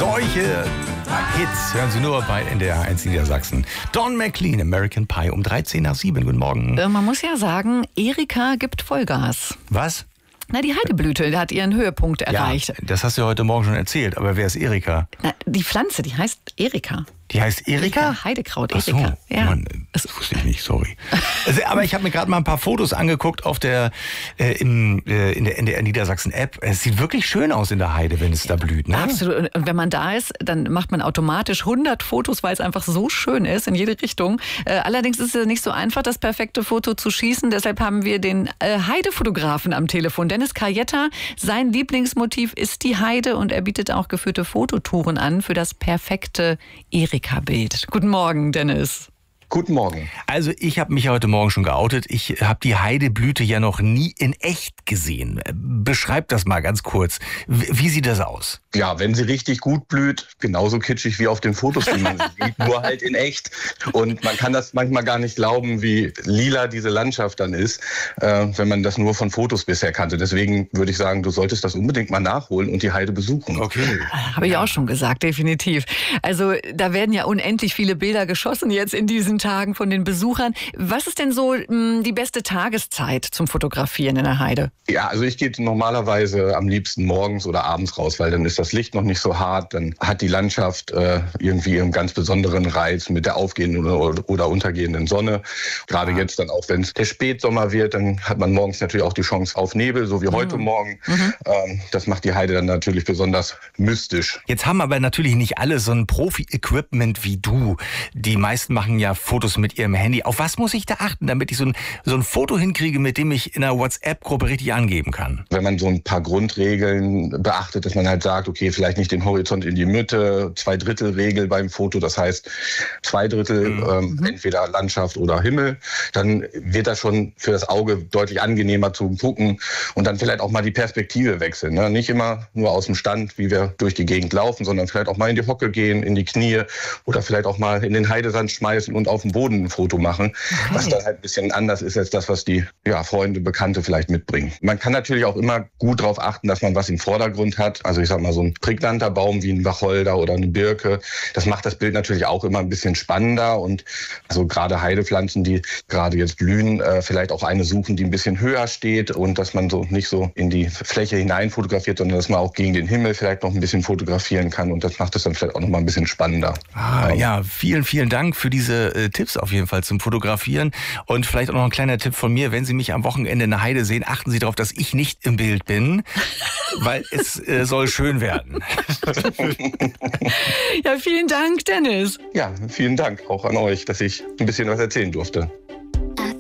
Solche Hits hören Sie nur bei NDR 1 Niedersachsen. Don McLean, American Pie, um 7:13. Guten Morgen. Man muss ja sagen, Erika gibt Vollgas. Was? Na, die Heideblüte, die hat ihren Höhepunkt erreicht. Ja, das hast du heute Morgen schon erzählt, aber wer ist Erika? Na, die Pflanze, die heißt Erika. Die heißt Erika? Heidekraut, Ach so, Erika. Ja. Mann, das wusste ich nicht, sorry. Aber ich habe mir gerade mal ein paar Fotos angeguckt auf in der NDR Niedersachsen App. Es sieht wirklich schön aus in der Heide, wenn es da blüht, ne? Absolut. Und wenn man da ist, dann macht man automatisch 100 Fotos, weil es einfach so schön ist in jede Richtung. Allerdings ist es nicht so einfach, das perfekte Foto zu schießen. Deshalb haben wir den Heidefotografen am Telefon. Dennis Kajetta, sein Lieblingsmotiv ist die Heide und er bietet auch geführte Fototouren an für das perfekte Erika-Bild. Guten Morgen, Dennis. Guten Morgen. Also ich habe mich heute Morgen schon geoutet. Ich habe die Heideblüte ja noch nie in echt gesehen. Beschreib das mal ganz kurz. Wie sieht das aus? Ja, wenn sie richtig gut blüht, genauso kitschig wie auf den Fotos, wie man sie sieht, nur halt in echt. Und man kann das manchmal gar nicht glauben, wie lila diese Landschaft dann ist, wenn man das nur von Fotos bisher kannte. Deswegen würde ich sagen, du solltest das unbedingt mal nachholen und die Heide besuchen. Okay. Habe ich auch schon gesagt, definitiv. Also da werden ja unendlich viele Bilder geschossen jetzt in diesen Tagen von den Besuchern. Was ist denn so die beste Tageszeit zum Fotografieren in der Heide? Ja, also ich gehe normalerweise am liebsten morgens oder abends raus, weil dann ist das Licht noch nicht so hart. Dann hat die Landschaft irgendwie einen ganz besonderen Reiz mit der aufgehenden oder untergehenden Sonne. Gerade jetzt dann auch, wenn es der Spätsommer wird, dann hat man morgens natürlich auch die Chance auf Nebel, so wie heute Morgen. Das macht die Heide dann natürlich besonders mystisch. Jetzt haben aber natürlich nicht alle so ein Profi-Equipment wie du. Die meisten machen ja Fotos mit ihrem Handy. Auf was muss ich da achten, damit ich so ein Foto hinkriege, mit dem ich in einer WhatsApp-Gruppe richtig angeben kann? Wenn man so ein paar Grundregeln beachtet, dass man halt sagt, okay, vielleicht nicht den Horizont in die Mitte, 2/3-Regel beim Foto, das heißt 2/3 entweder Landschaft oder Himmel, dann wird das schon für das Auge deutlich angenehmer zu gucken und dann vielleicht auch mal die Perspektive wechseln. Ne? Nicht immer nur aus dem Stand, wie wir durch die Gegend laufen, sondern vielleicht auch mal in die Hocke gehen, in die Knie oder vielleicht auch mal in den Heidesand schmeißen und auf dem Boden ein Foto machen, was dann halt ein bisschen anders ist als das, was die Freunde, Bekannte vielleicht mitbringen. Man kann natürlich auch immer gut darauf achten, dass man was im Vordergrund hat. Also ich sag mal, so ein prägnanter Baum wie ein Wacholder oder eine Birke, das macht das Bild natürlich auch immer ein bisschen spannender und also gerade Heidepflanzen, die gerade jetzt blühen, vielleicht auch eine suchen, die ein bisschen höher steht und dass man so nicht so in die Fläche hinein fotografiert, sondern dass man auch gegen den Himmel vielleicht noch ein bisschen fotografieren kann und das macht es dann vielleicht auch noch mal ein bisschen spannender. Ja, vielen, vielen Dank für diese Tipps auf jeden Fall zum Fotografieren und vielleicht auch noch ein kleiner Tipp von mir, wenn Sie mich am Wochenende in der Heide sehen, achten Sie darauf, dass ich nicht im Bild bin, weil es soll schön werden. Ja, vielen Dank, Dennis. Ja, vielen Dank auch an euch, dass ich ein bisschen was erzählen durfte.